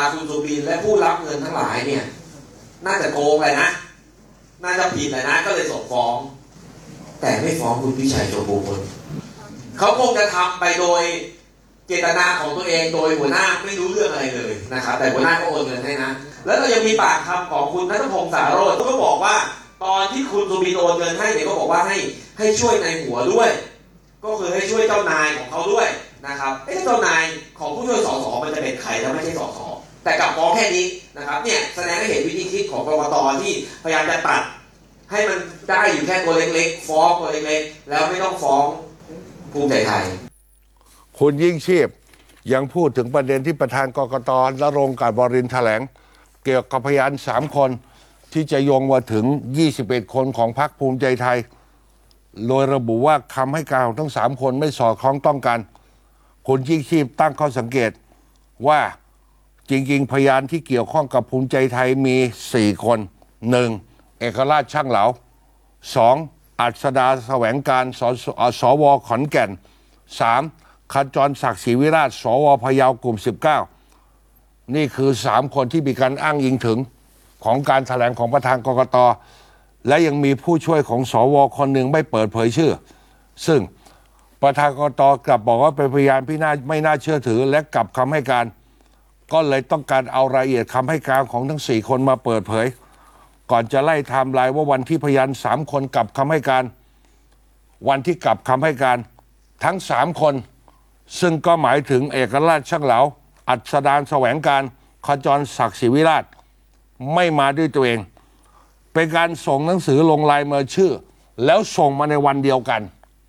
คุณสุบินและผู้รับเงินทั้งหลายเนี่ยน่าจะโกงเลยนะน่าจะผิดเลยนะก็เลยส่งฟ้องแต่ไม่ฟ้องคุณพิชัยโชติพลเขาคงจะทำไปโดยเจตนาของตัวเองโดยหัวหน้าไม่รู้เรื่องอะไรเลยนะครับแต่หัวหน้าก็โอนเงินให้นะแล้วเรายังมีปากคำของคุณณัฐพงษ์สาโรจน์ก็บอกว่าตอนที่คุณสุบินโอนเงินให้เนี่ยก็บอกว่าให้ช่วยในหัวด้วยก็คือให้ช่วยเจ้านายของเขาด้วยนะครับเจ้านายของผู้ช่วยสสมันจะเป็นใครถ้าไม่ใช่สสแต่กลับฟ้องแค่นี้นะครับเนี่ยแสดงให้เห็นวิธีคิดของกกต.ที่พยายามจะตัดให้มันได้อยู่แค่ตัวเล็กๆฟ้องตัวเล็กๆแล้วไม่ต้องฟ้องภูมิใจไทยคุณยิ่งชีพยังพูดถึงประเด็นที่ประธานกกต.ณรงค์ กาจ วรินทร์แถลงเกี่ยวกับพยาน3 คนที่จะโยงมาถึง21 คนของพรรคภูมิใจไทยโดยระบุว่าคำให้การของทั้ง3 คนไม่สอดคล้องต้องกันคุณยิ่งชีพตั้งข้อสังเกตว่าจริงๆพยานที่เกี่ยวข้องกับภูมิใจไทยมี4 คน 1. เอกราชช่างเหลา 2. อัศดาแสวงการสว.ขอนแก่น 3. ขจรศักดิ์ศรีวิราชสว.พะเยากลุ่ม 19นี่คือ3 คนที่มีการอ้างอิงถึงของการแถลงของประธานกกต.และยังมีผู้ช่วยของสว.คนหนึ่งไม่เปิดเผยชื่อซึ่งประธานกกต.กลับบอกว่าเป็นพยานที่ไม่น่าเชื่อถือและกลับคำให้การก็เลยต้องการเอารายละเอียดคำให้การของทั้ง4 คนมาเปิดเผยก่อนจะไล่ไทม์ไลน์ว่าวันที่พยาน3 คนกลับคำให้การวันที่กลับคำให้การทั้ง3 คนซึ่งก็หมายถึงเอกราชช่างเหลาอัศดาแสวงการขจรศักดิ์ศรีวิราชไม่มาด้วยตัวเองเป็นการส่งหนังสือลงลายมือชื่อแล้วส่งมาในวันเดียวกัน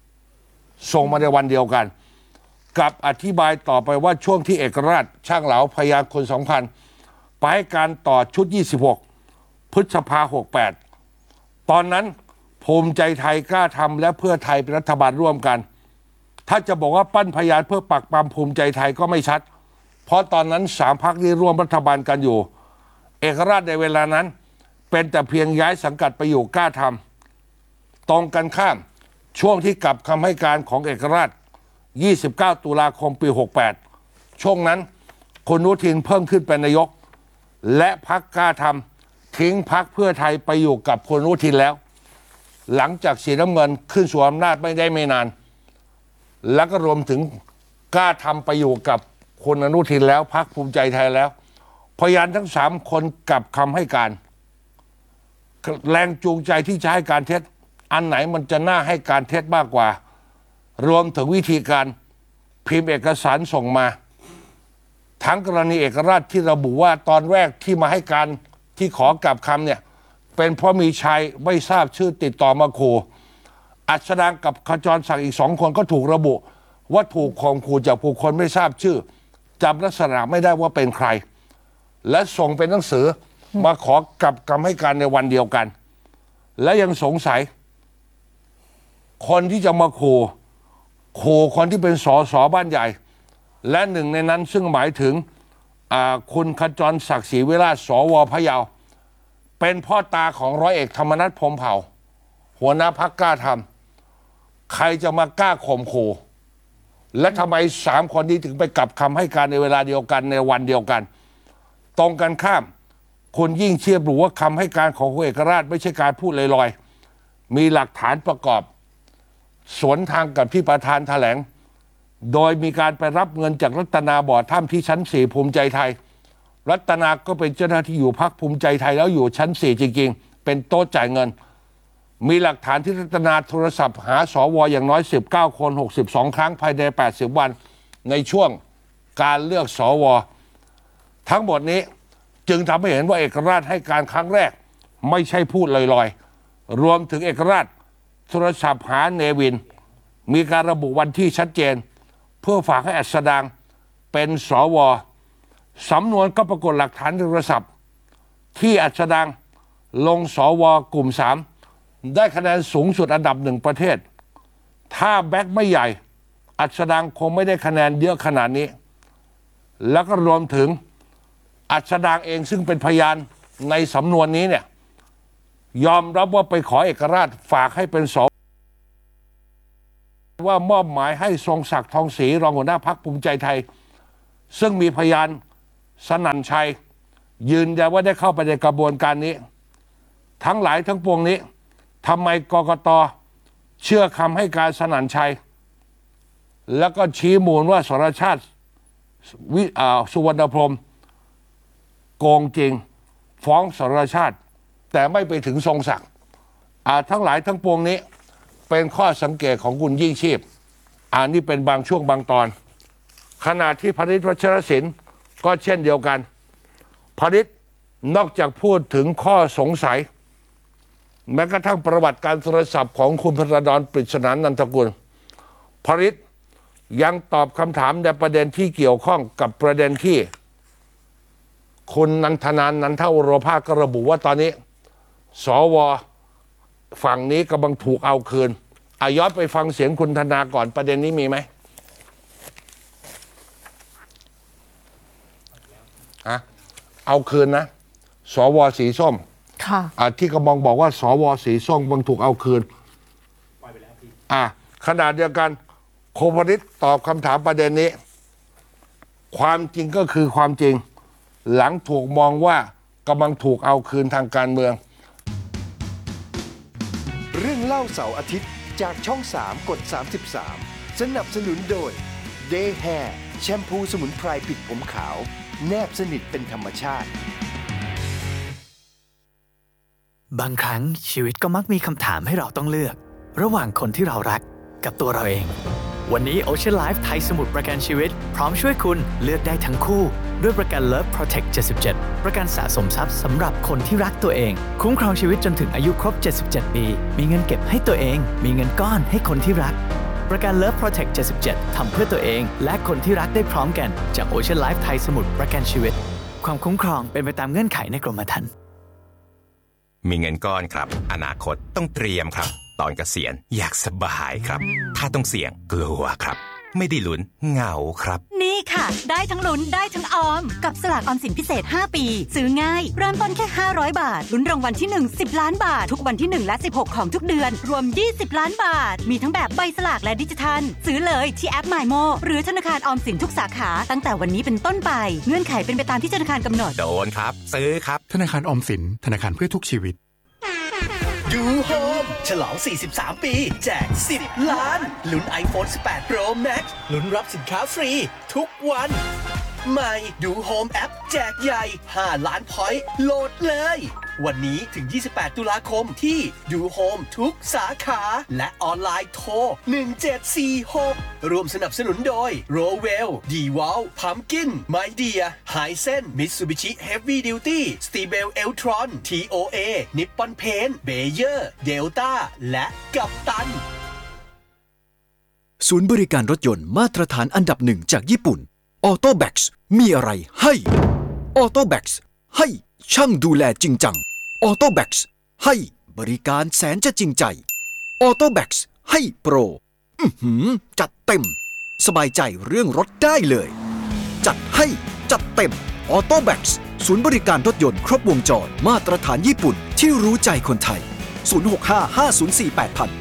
กับอธิบายต่อไปว่าช่วงที่เอกราชช่างเหลาพยานคนสำคัญไปให้การต่อชุด26 พฤษภา 68ตอนนั้นภูมิใจไทยกล้าทำและเพื่อไทยเป็นรัฐบาลร่วมกันถ้าจะบอกว่าปั้นพยานเพื่อปักปั๊มภูมิใจไทยก็ไม่ชัดเพราะตอนนั้น3 พรรคนี้ร่วมรัฐบาลกันอยู่เอกราชในเวลานั้นเป็นแต่เพียงย้ายสังกัดไปอยู่กล้าทำตรงกันข้ามช่วงที่กลับคำให้การของเอกราช29 ตุลาคมปี 68ช่วงนั้นคุณอนุทินเพิ่มขึ้นเป็นนายกและพรรคกล้าทำทิ้งพรรคเพื่อไทยไปอยู่กับคุณอนุทินแล้วหลังจากสีน้ำเงินขึ้นสู่อำนาจไม่นานแล้วก็รวมถึงกล้าทำไปอยู่กับคุณอนุทินแล้วพรรคภูมิใจไทยแล้วพยานทั้ง3 คนกลับคำให้การแรงจูงใจที่จะให้การเท็จอันไหนมันจะน่าให้การเท็จมากกว่ารวมถึงวิธีการพิมพ์เอกสารส่งมาทั้งกรณีเอกราชที่ระบุว่าตอนแรกที่มาให้การที่ขอกลับคำเนี่ยเป็นเพราะมีชายไม่ทราบชื่อติดต่อมาขู่อัศดางกับขจรศักดิ์อีก2 คนก็ถูกระบุว่าถูกข่มขู่จากผู้คนไม่ทราบชื่อจำลักษณะไม่ได้ว่าเป็นใครและส่งเป็นหนังสือมาขอกลับคำให้การในวันเดียวกันและยังสงสัยคนที่จะมาขู่คนที่เป็นสสบ้านใหญ่และหนึ่งในนั้นซึ่งหมายถึงคุณขจรศักดิ์ศรีวิราชสว.พะเยาเป็นพ่อตาของร้อยเอกธรรมนัส พรหมเผ่าหัวหน้าพรรคกล้าทำใครจะมากล้าข่มขู่และทำไม3 คนนี้ถึงไปกลับคำให้การในเวลาเดียวกันในวันเดียวกันตรงกันข้ามคุณยิ่งเชียบรู้ว่าคำให้การของคุณเอกราชไม่ใช่การพูดลอยๆมีหลักฐานประกอบสวนทางกับที่ประธานแถลงโดยมีการไปรับเงินจากรัตนาบ่อถ้ำที่ชั้น4ภูมิใจไทยรัตนาก็เป็นเจ้าหน้าที่อยู่พรรคภูมิใจไทยแล้วอยู่ชั้น4จริงๆเป็นโต๊ะจ่ายเงินมีหลักฐานที่รัตนาโทรศัพท์หาสวอย่างน้อย19 คน62 ครั้งภายใน80 วันในช่วงการเลือกสวทั้งหมดนี้จึงทำให้เห็นว่าเอกราชให้การครั้งแรกไม่ใช่พูดลอยๆรวมถึงเอกราชโทรศัพท์หาเนวินมีการระบุวันที่ชัดเจนเพื่อฝากให้อัศดางเป็นสวสำนวนก็ปรากฏหลักฐานโทรศัพท์ที่อัศดางลงสวกลุ่ม3ได้คะแนนสูงสุดอันดับ1ประเทศถ้าแบ็คไม่ใหญ่อัศดางคงไม่ได้คะแนนเยอะขนาดนี้แล้วก็รวมถึงอัศดางเองซึ่งเป็นพยานในสำนวนนี้เนี่ยยอมรับว่าไปขอเอกราชฝากให้เป็นสวว่ามอบหมายให้ทรงศักดิ์ทองศรีรองหัวหน้าพรรคภูมิใจไทยซึ่งมีพยานสนั่นชัยยืนยันว่าได้เข้าไปในกระบวนการนี้ทั้งหลายทั้งปวงนี้ทำไมกกต.เชื่อคำให้การสนั่นชัยแล้วก็ชี้มูลว่าสรชาติสุวรรณพรหมโกงจริงฟ้องสรชาติแต่ไม่ไปถึงทรงศักดิ์ทั้งหลายทั้งปวงนี้เป็นข้อสังเกตของคุณยิ่งชีพนี่เป็นบางช่วงบางตอนขณะที่พนิษฐ์ วัชรศิลป์ก็เช่นเดียวกันพนิษฐ์นอกจากพูดถึงข้อสงสัยแม้กระทั่งประวัติการโทรศัพท์ของคุณพระดอนปริศนานันทกุลพนิษฐ์ยังตอบคำถามในประเด็นที่เกี่ยวข้องกับประเด็นที่คุณนันทนานนันทวโรภาสก็ระบุว่าตอนนี้สวฝั่งนี้กำลังถูกเอาคืนย้อนไปฟังเสียงคุณธนาก่อนประเด็นนี้มีไหมเอาคืนนะสวสีส้มที่กำลังบอกว่าสวสีส้มกำลังถูกเอาคืนขณะเดียวกันโคพนิษฐ์ตอบคำถามประเด็นนี้ความจริงก็คือความจริงหลังถูกมองว่ากำลังถูกเอาคืนทางการเมืองเรื่องเล่าเสาร์อาทิตย์จากช่อง3กด33สนับสนุนโดย Day Hair แชมพูสมุนไพรปิดผมขาวแนบสนิทเป็นธรรมชาติบางครั้งชีวิตก็มักมีคำถามให้เราต้องเลือกระหว่างคนที่เรารักกับตัวเราเองวันนี้ Ocean Life ไทยสมุทรประกันชีวิตพร้อมช่วยคุณเลือกได้ทั้งคู่ด้วยประกัน Love Protect 77ประกันสะสมทรัพย์สำหรับคนที่รักตัวเองคุ้มครองชีวิตจนถึงอายุครบ77ปีมีเงินเก็บให้ตัวเองมีเงินก้อนให้คนที่รักประกัน Love Protect 77ทำเพื่อตัวเองและคนที่รักได้พร้อมกันจาก Ocean Life ไทยสมุทรประกันชีวิตความคุ้มครองเป็นไปตามเงื่อนไขในกรมธรรม์มีเงินก้อนครับอนาคตต้องเตรียมครับตอนเกษียณอยากสบายครับถ้าต้องเสี่ยงกลัวครับไม่ได้ลุ้นเหงาครับนี่ค่ะได้ทั้งลุ้นได้ทั้งออมกับสลากออมสินพิเศษ5ปีซื้อง่ายเริ่มต้นแค่500บาทลุ้นรางวัลที่1 10ล้านบาททุกวันที่1และ16ของทุกเดือนรวม20ล้านบาทมีทั้งแบบใบสลากและดิจิทัลซื้อเลยที่แอป MyMo หรือธนาคารออมสินทุกสาขาตั้งแต่วันนี้เป็นต้นไปเงื่อนไขเป็นไปตามที่ธนาคารกำหนดโดนครับซื้อครับธนาคารออมสินธนาคารเพื่อทุกชีวิตดูโฮมฉลอง43ปีแจก10ล้านลุ้น iPhone 18 Pro Max ลุ้นรับสินค้าฟรีทุกวันใหม่ดูโฮมแอปแจกใหญ่5ล้านพอยต์โหลดเลยวันนี้ถึง28ตุลาคมที่ดูโฮมทุกสาขาและออนไลน์โทร1746ร่วมสนับสนุนโดย Rowell D-Wall Pumpkin MyDear Hisense Mitsubishi Heavy Duty Stibel Eltron TOA Nippon Paint Bayer Delta และกัปตันศูนย์บริการรถยนต์มาตรฐานอันดับหนึ่งจากญี่ปุ่น Autobax มีอะไรให้ Autobax ให้ช่างดูแลจริงจัง Autobax ให้บริการแสนจะจริงใจ Autobax ให้โปรจัดเต็มสบายใจเรื่องรถได้เลยจัดให้จัดเต็ม Autobax ศูนย์บริการรถยนต์ครบวงจรมาตรฐานญี่ปุ่นที่รู้ใจคนไทย 065-504-8000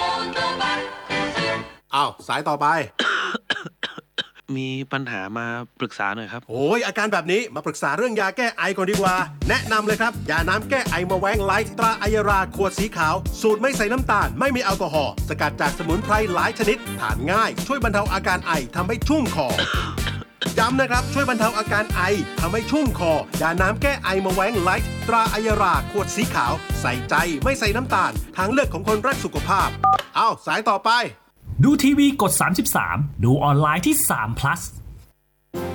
อ้าวสายต่อไปมีปัญหามาปรึกษาหน่อยครับโอ้ยอาการแบบนี้มาปรึกษาเรื่องยาแก้ไอก่อนดีกว่าแนะนำเลยครับยาน้ำแก้ไอมาแวงไลท์ตราอัยราขวดสีขาวสูตรไม่ใส่น้ำตาลไม่มีแอลกอฮอล์สกัดจากสมุนไพรหลายชนิดทานง่ายช่วยบรรเทาอาการไอทำให้ชุ่มคอย้ำนะครับช่วยบรรเทาอาการไอทำให้ชุ่มคอยาน้ำแก้ไอมาแวงไลท์ตราอัยราขวดสีขาวใส่ใจไม่ใส่น้ำตาลทางเลือกของคนรักสุขภาพเอาสายต่อไปดูทีวีกด33ดูออนไลน์ที่3 plus